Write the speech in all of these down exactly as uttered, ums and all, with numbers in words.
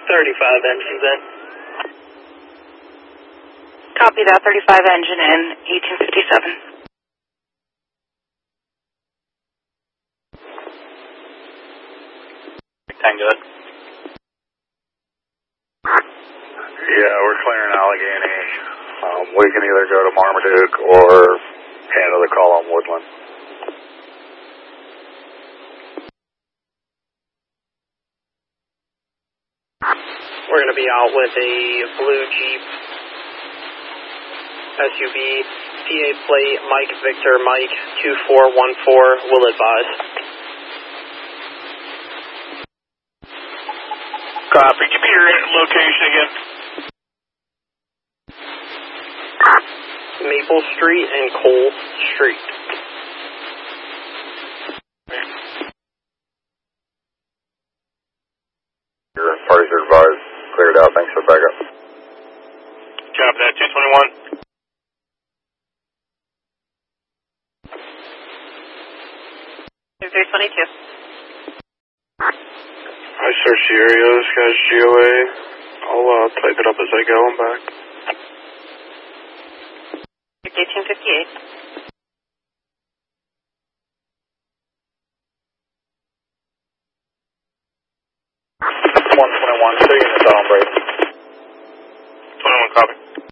thirty-five engines in. Copy that, thirty-five engine in, eighteen fifty-seven. Tango. Yeah, we're clearing Allegheny. Um, we can either go to Marmaduke or handle the call on Woodland. We're going to be out with a blue Jeep S U V, P A plate, Mike Victor Mike two four one four, will advise. Copy. Give me your location again. Maple Street and Cole Street. Your parties are advised. Cleared out. Thanks for the backup. Copy that, two twenty-one. three twenty-two. I searched the area, this guy's G O A. I'll uh, type it up as I go. I'm back. eighteen fifty-eight. one twenty-one, two units on break. twenty-one, copy.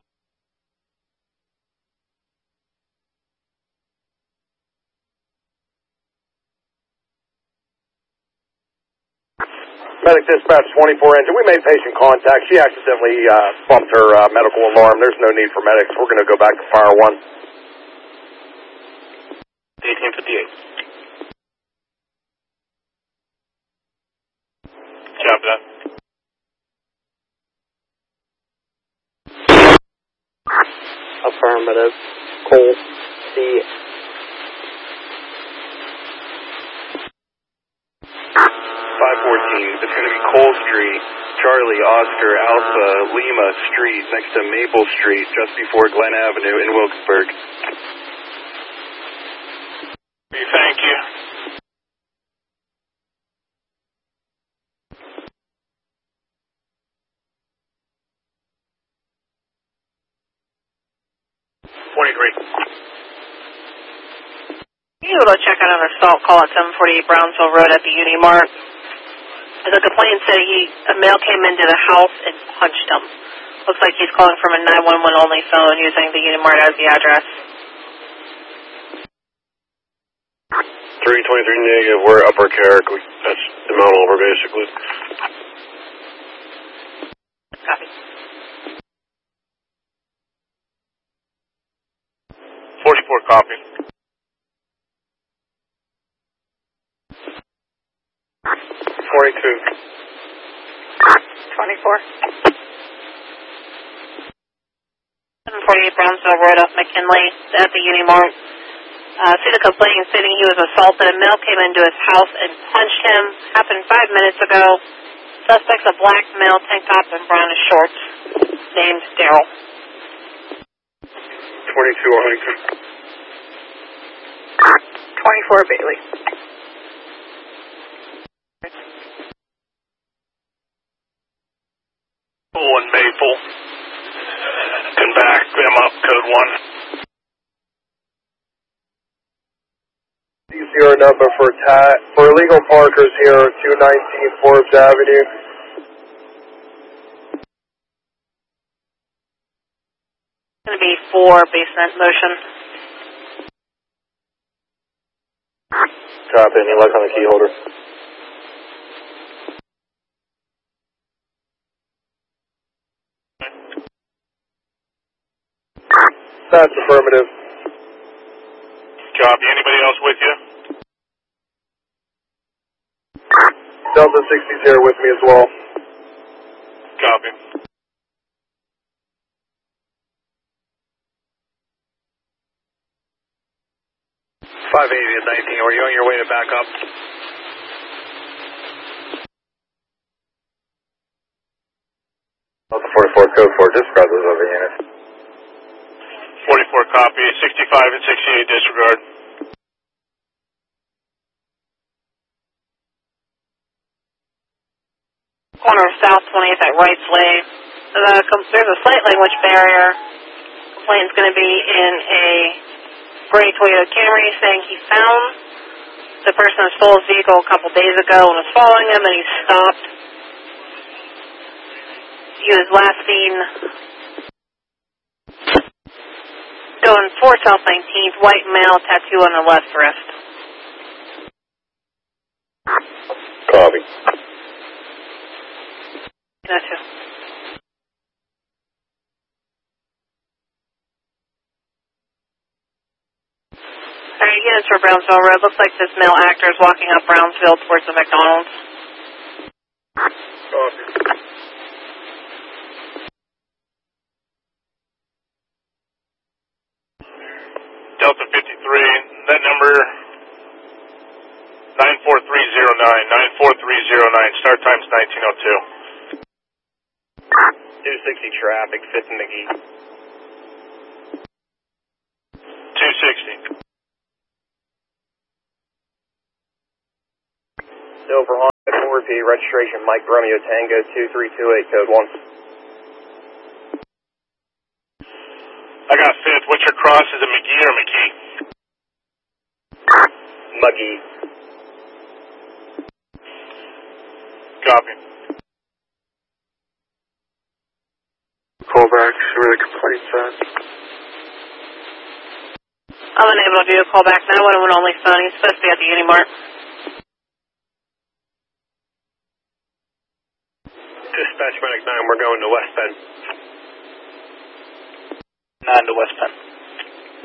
Medic dispatch twenty-four engine. We made patient contact. She accidentally uh, bumped her uh, medical alarm. There's no need for medics. We're going to go back to fire one. eighteen fifty-eight. Copy that. Affirmative. Cole C. five fourteen, it's going to be Cole Street, Charlie, Oscar, Alpha, Lima Street, next to Maple Street, just before Glen Avenue in Wilkesburg. Thank you. twenty-three. You able to check out an assault call at seven forty-eight Brownsville Road at the Unimart? The complainant said he, a male came into the house and punched him. Looks like he's calling from a nine one one only phone using the Unimart as the address. three twenty-three negative, we're Upper Carrick. We, that's the Mount over, basically. Copy. forty-four, copy. forty-two. twenty-four. seven forty-eight Brownsville Road off McKinley at the Unimart. Uh, see the complainant stating he was assaulted. A male came into his house and punched him. Happened five minutes ago. Suspect's a black male, tank top and brownish shorts. Named Daryl. twenty-two Arlington. twenty-four Bailey. Oh, and Maple. Can back them up, code one. Zero number for ta for illegal parkers here, two nineteen Forbes Avenue. Going to be four basement motion. Copy. Any luck on the key holder? That's affirmative. Copy. Anybody else with you? Delta sixty's here with me as well. Copy. five eighty to nineteen, are you on your way to back up? Delta forty-four, code four, disregard those other units. forty-four, copy. sixty-five and sixty-eight, disregard. corner of South twentieth at Wrights Way. The, there's a slight language barrier. Complaint's going to be in a gray Toyota Camry saying he found the person who stole his vehicle a couple days ago and was following him, and he stopped. He was last seen going for South nineteenth, white male, tattoo on the left wrist. Copy. Gotcha. Alright, units for Brownsville Road. Looks like this male actor is walking up Brownsville towards the McDonald's. Copy. Delta fifty-three, that number nine four three zero nine, nine four three zero nine, start time's nineteen oh two. two sixty traffic, fifth and McGee. two sixty. Silver Honda, four repeat, registration Mike Romeo Tango two three two eight, code one. I got fifth. What's your cross? Is it McGee or McKee? McGee. Copy. Call back, see where the complaint's at. I'm unable to do a call back now. One and only son. He's supposed to be at the Unimart. Dispatch Medic nine, we're going to West Bend. nine to West Penn.